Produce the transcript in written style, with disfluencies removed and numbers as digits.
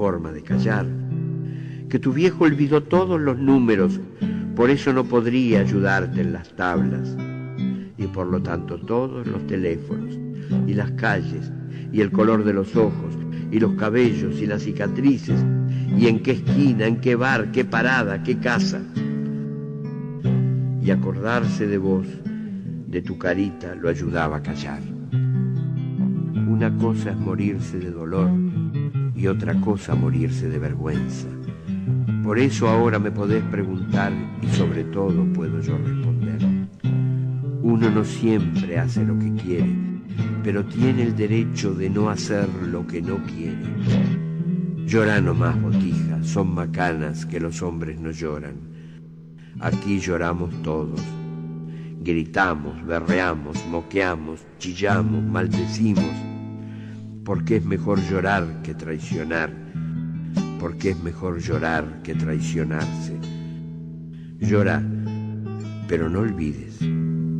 forma de callar, que tu viejo olvidó todos los números, por eso no podría ayudarte en las tablas, y por lo tanto todos los teléfonos, y las calles, y el color de los ojos, y los cabellos, y las cicatrices, y en qué esquina, en qué bar, qué parada, qué casa. Y acordarse de vos, de tu carita, lo ayudaba a callar. Una cosa es morirse de dolor y otra cosa morirse de vergüenza. Por eso ahora me podés preguntar y sobre todo puedo yo responder. Uno no siempre hace lo que quiere, pero tiene el derecho de no hacer lo que no quiere. Llorá nomás, botija, son macanas que los hombres no lloran. Aquí lloramos todos. Gritamos, berreamos, moqueamos, chillamos, maldecimos, porque es mejor llorar que traicionar, porque es mejor llorar que traicionarse. Llora, pero no olvides